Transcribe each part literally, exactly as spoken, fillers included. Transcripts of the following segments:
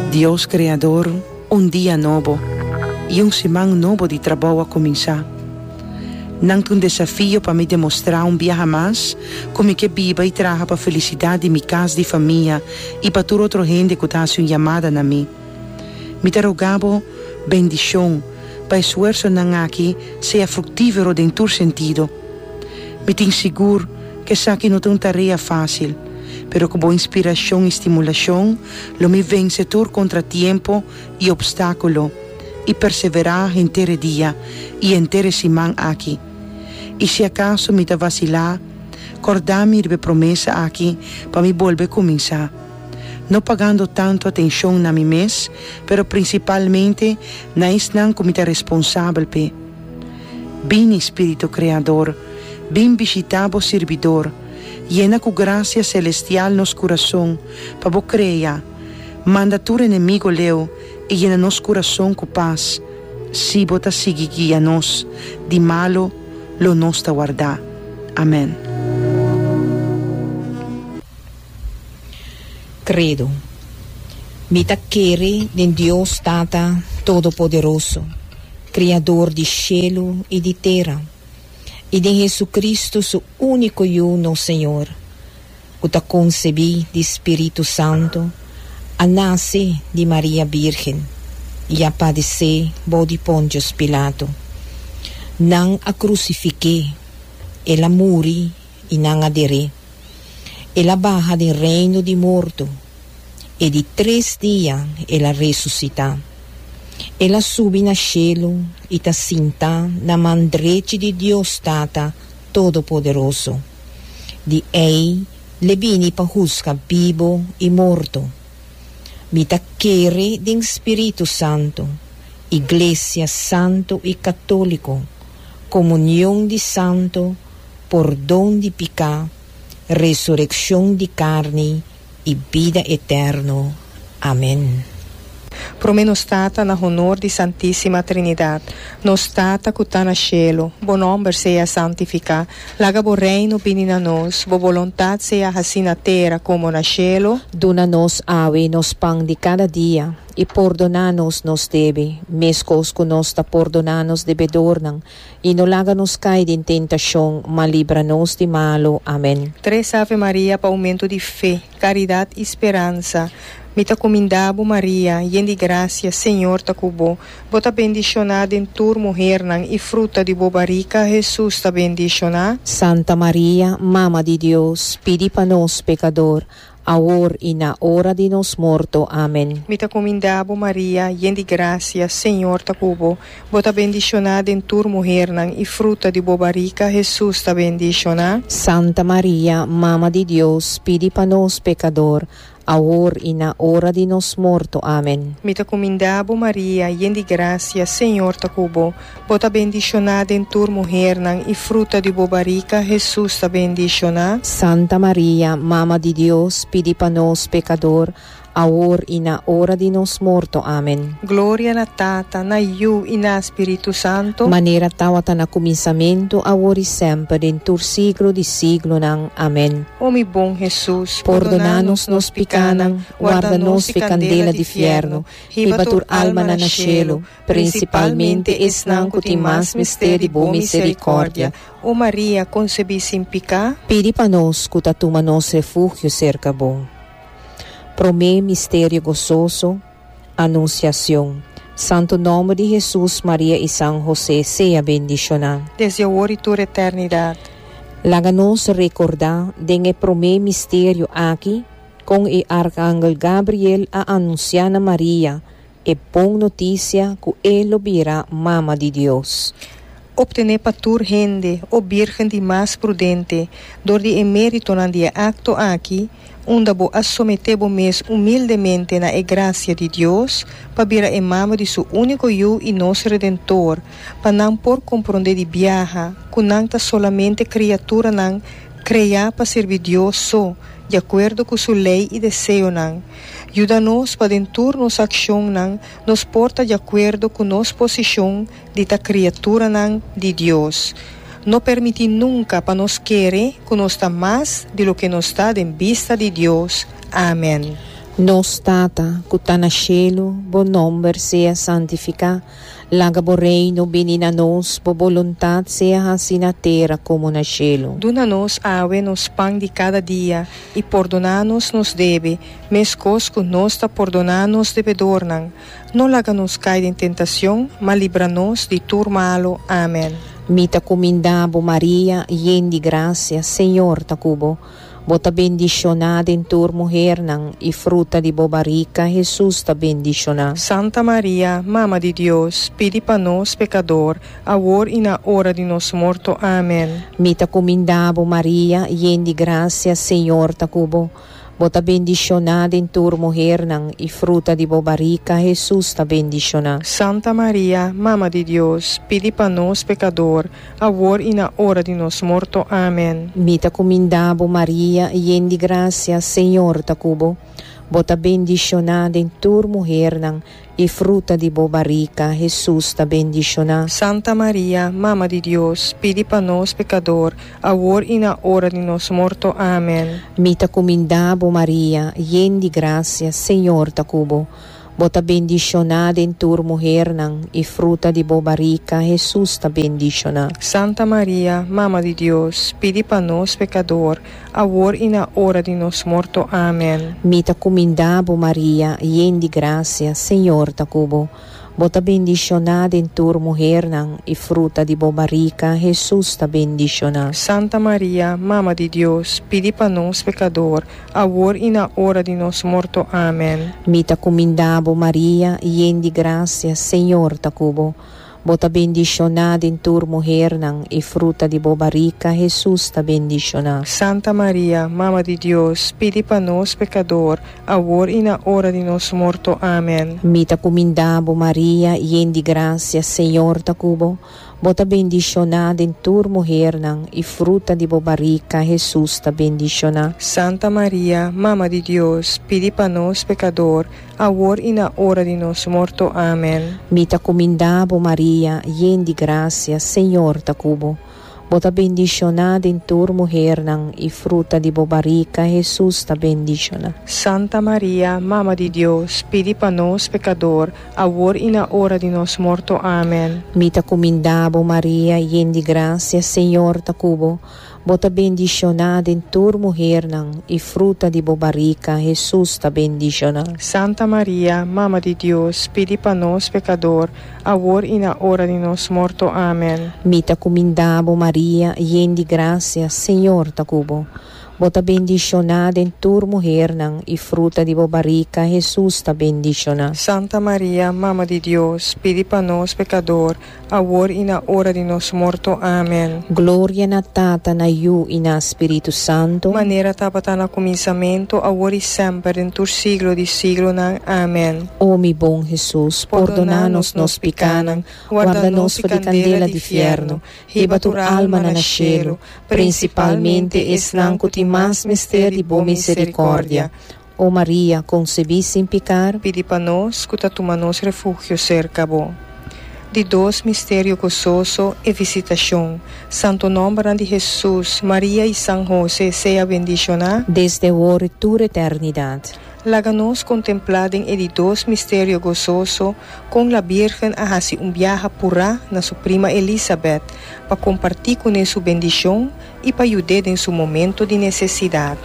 Deus Criador, um dia novo e um semana novo de trabalho a começar. Não um desafio para me demonstrar um dia mais como que viva e traga para a felicidade de minha casa de família e para toda outra gente que está sendo chamada na mim. Me rogava bendição para o esforço não aqui seja frutífero em todo sentido. Me tenho seguro que essa aqui não é uma tarefa fácil, pero com boa inspiração e estimulação, lo me vencedor contra tempo e obstáculo e perseverar inteiro dia e inteira semana aqui. E se acaso me da vacilar, acordar-me de promessa aqui para me volver a começar. Não pagando tanto atenção na mim mesmo, pero principalmente na isnan como me responsável pe. Bem Espírito Criador, bem visitado servidor, llena com graça celestial nos coração, para vo creia. Manda tu inimigo leu e llena nos coração com paz. Si bota sigue guia nos, de malo lo nos ta guardar. Amém. Credo. Mi taccheri in Deus Tata Todo-Poderoso, Criador de cielo e de terra, e de Jesucristo, su único e uno Senhor, que ta concebi de Espírito Santo, a nasce de Maria Virgem, e a padecer bo de Pontius Pilato. Não a crucifiquei, ela muri e não adere. Ela barra do reino de morto, e de três dias ela ressuscita. Ela sube na cielo e ta sinta na mandrete de Deus Tata Todo-Poderoso. De ei le vini pa juzga vivo e morto. Mi ta quere de Espírito Santo, Iglesia Santo e Católico, comunhão de santo, perdão de pecado, ressurreição de carne e vida eterna. Amém. Prome nos tata na honor de Santíssima Trinidade. Nos tata que está na cielo, bo nome seja santificado. Laga bo reino vini na nos, bo vontade seja assim na terra como na cielo. Dona-nos ave nos pão de cada dia, e perdona-nos nos debe, mescos que nos ta perdona-nos debedornan, e não laga-nos cair em tentação, mas livra-nos de malo. Amém. Três Ave Maria para aumento de fé, caridade e esperança. Me ta comendabo Maria, e de graça, Senhor ta cubo. Bota bendicionada em tur mulher nan, e fruta de bobarica, Jesus ta bendicionada. Santa Maria, Mama de Deus, pedi para nós pecador, agora e na hora de nos morto. Amém. Me ta comendabo Maria, e de graça, Senhor ta cubo. Bota bendicionada em tur mulher nan, e fruta de bobarica, Jesus ta bendicionada. Santa Maria, Mama de Deus, pedi para nós pecador, agora e na hora de nos morto. Amém. Me ta comendabo Maria, e de graça, Senhor ta cubo. Bota bendicionada em tur mulher nan, e fruta de bobarica, Jesus ta bendicionada. Santa Maria, Mama de Deus, pedi para nós pecador, agora e na hora de nos morto. Amém. Glória na Tata, na Iu e na Espírito Santo. Maneira tawata na começamento, agora e sempre, em tur siglo de siglo nang. Amém. O mi bom Jesus, perdona-nos nos picanan, guarda-nos de candela de fierno, riba tur alma na cielo, principalmente esnan que tem mais mistério de boa misericórdia. O Maria, concebi sem picar, pedi para nós que tatuma nos refúgio cerca bom. Promê mistério gozoso, anunciação. Santo nome de Jesus, Maria e São José, seja bendicionado. Desde agora e toda eternidade. Laga-nos recordar de promê mistério aqui, com o arcángel Gabriel a anunciar a Maria, e bom notícia que ele virá mama de Deus. Obtener para tur gente, o virgem de mais prudente, dor de emérito na dia acto aqui, onde bo assometer bo mes humildemente na graça de Deus, para vir a mama de seu único eu e nosso Redentor, para não por compreender de viaja, que não está solamente criatura não, criar para servir Deus só, de acordo com sua lei e desejo não. Ajuda-nos para dentro nossa ação não, nos porta de acordo com nossa posição de ta criatura não de Deus. Não permite nunca para nos querer que nos está mais de lo que nos está em vista de Deus. Amém. Nos Tata, que tá na cielo, bo nome seja santificado, laga bo reino benina nos, bo voluntad seja assim na terra como na cielo. Duna-nos awe nos pão de cada dia, e perdona-nos nos deve, mescos que nos ta perdona-nos devedornan. Não laga-nos cair em tentação, mas livra-nos de tudo malo. Amém. Mita comindabo Maria, yen de graça, Senhor tacubo. Bota bendicionada em tua mulher nang, e fruta de bobarica, Jesus ta bendicionada. Santa Maria, Mama de Deus, pedi para nós pecador, agora e na hora de nosso morto. Amém. Mita comindabo Maria, yen de graça, Senhor tacubo. Bota bendicionada em tua mulher nang, e fruta de bobarica, Jesus ta bendicionada. Santa Maria, Mama de Deus, pedi para nós pecador, agora e na hora de nosso morto. Amém. Mita comindabo Maria, yen de graça, Senhor tacubo. Bota bendicionada em tua mulher nang, e fruta de bobarica, Jesus ta bendicionada. Santa Maria, Mama de Deus, pedi para nós pecador, agora e na hora de nosso morto. Amém. Mita comindabo Maria, yen de graça, Senhor tacubo. Bota bendicionada em tua mulher nang, e fruta de bobarica, Jesus ta bendicionada. Santa Maria, Mama de Deus, pedi para nós pecador, agora e na hora de nosso morto. Amém. Mita comindabo Maria, yen de graça, Senhor tacubo. Bota bendicionada em tua mulher nang, e fruta de bobarica, Jesus ta bendicionada. Santa Maria, Mama de Deus, pedi para nós pecador, agora e na hora de nosso morto. Amém. Mita comindabo Maria, yen de graça, Senhor tacubo. Bota bendicionada em tua mulher nang, e fruta de bobarica, Jesus ta bendicionada. Santa Maria, Mama de Deus, pedi para nós pecador, agora e na hora de nosso morto. Amém. Mita comindabo Maria, yen de graça, Senhor tacubo. Bota bendicionada em tua mulher nang, e fruta de bobarica, Jesus ta bendicionada. Santa Maria, Mama de Deus, pedi para nós pecador, agora e na hora de nosso morto. Amém. Mita comindabo Maria, yen de graça, Senhor tacubo. Bota bendicionada em tua mulher nang, e fruta de bobarica, Jesus ta bendicionada. Santa Maria, Mama de Deus, pedi para nós pecador, agora e na hora de nosso morto. Amém. Mita comindabo Maria, yen de graça, Senhor tacubo. Bota bendicionada em tua mulher nang, e fruta de bobarica, Jesus ta bendicionada. Santa Maria, Mama de Deus, pedi para nós pecador, agora e na hora de nosso morto. Amém. Mita comindabo Maria, yen de graça, Senhor tacubo. Bota bendicionada em tua mulher nang, e fruta de bobarica, Jesus ta bendicionada. Santa Maria, Mama de Deus, pedi para nós pecador, agora e na hora de nosso morto. Amém. Glória na Tata, na Iu e na Espírito Santo. Maneira tapata na começamento, agora e sempre, em todo siglo de siglo. Amém. Ó mi bom Jesus, perdona-nos nos pecados, guarda-nos de candela de inferno, riba tua alma na cielo, principalmente eslan que mais mistério de boa misericórdia. Ó Maria, concebi sem pecar, pedi para nós, que toma-nos refúgio cerca bo. De dois mistérios gozoso e visitação. Santo nome de Jesus, Maria e São José, seja bendicionado desde agora e toda eternidade. Laga-nos contemplar em de dois mistérios gozoso com a Virgem a fazer um viaje pura na sua prima Elizabeth para compartilhar com ela sua bendição e para ajudar em seu momento de necessidade.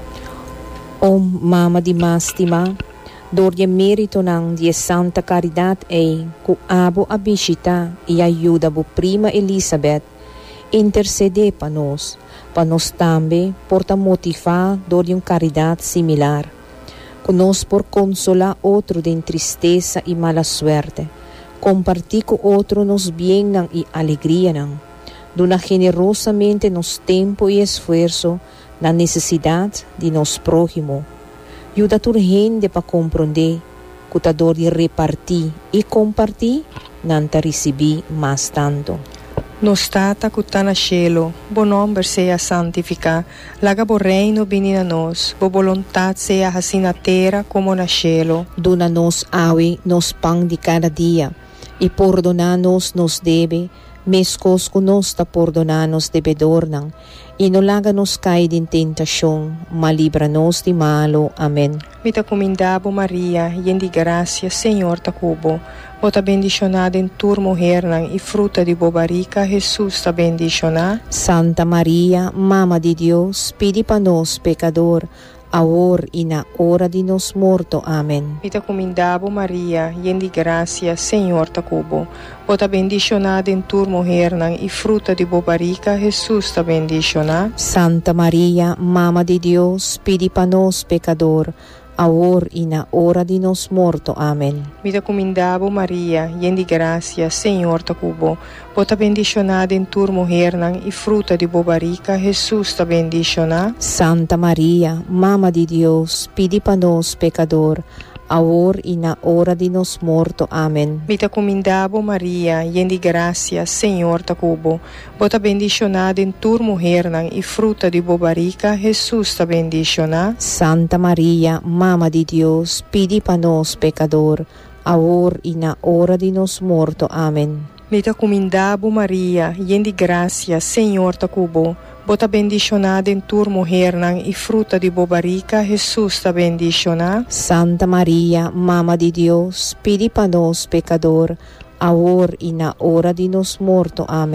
Ó Mama de Mástima, dor de mérito nang de Santa Caridade ei, ku abo a visita e ajuda bo prima Elizabeth, intercede para nós, para nós também porta motivar dor de uma caridade similar. Conosco por consolar outro de tristeza e mala suerte, compartir com outro nos bem nang e alegria nang, dona generosamente nos tempo e esforço na necessidade de nos próximo. Ajuda a gente para compreender que a dor de repartir e compartir não te recebi mais tanto. Nos Tata que está na cielo, bo nome seja santificado, laga bo reino vini a nós, bo vontade seja assim na terra como na cielo. Dona-nos awe nos pão de cada dia, e perdona-nos nos deve, Mescos nos ta perdonanos debedor nang, inulaganos kay din tentasyong, malibranos di malo. Amen. Mita comendabo Maria, yendi gracia, Senhor ta cubo. Bota bendicionada em tur mujer nang e fruta de bobarica, Jesus ta bendicionada. Santa Maria, Mama de Dios, pidi pa nos pecador, ahor e na hora de nos morto. Amen. Mita comendabo Maria, yendi gracia, Senhor ta cubo. Bota bendicionada em tur mujer nang e fruta de bobarica, Jesus ta bendicionada. Santa Maria, Mama de Dios, pidi pa nos pecador, ahor e na hora de nos morto. Amen. Mita comendabo Maria, yendi gracia, Senhor ta cubo. Bota bendicionada em tur mujer nang e fruta de bobarica, Jesus ta bendicionada. Santa Maria, Mama de Dios, pidi pa nos pecador, ahor e na hora de nos morto. Amen. Mita comendabo Maria, yendi gracia, Senhor ta cubo. Bota bendicionada em tur mujer nang e fruta de bobarica, Jesus ta bendicionada. Santa Maria, Mama de Dios, pidi pa nos pecador, ahor e na hora de nos morto. Amen. Mita comendabo Maria, yendi gracia, Senhor ta cubo. Bota bendicionada em tur mujer nang e fruta de bobarica, Jesus ta bendicionada. Santa Maria, Mama de Dios, pidi pa nos pecador, ahor e na hora de nos morto. Amen.